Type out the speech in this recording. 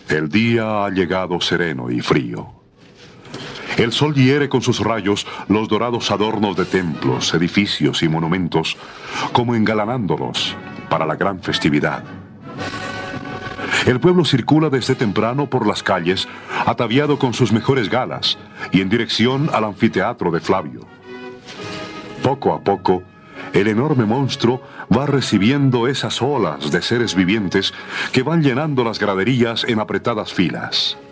El día ha llegado sereno y frío. El sol hiere con sus rayos los dorados adornos de templos, edificios y monumentos, como engalanándolos para la gran festividad. El pueblo circula desde temprano por las calles, ataviado con sus mejores galas, y en dirección al anfiteatro de Flavio. Poco a poco, el enorme monstruo va recibiendo esas olas de seres vivientes que van llenando las graderías en apretadas filas.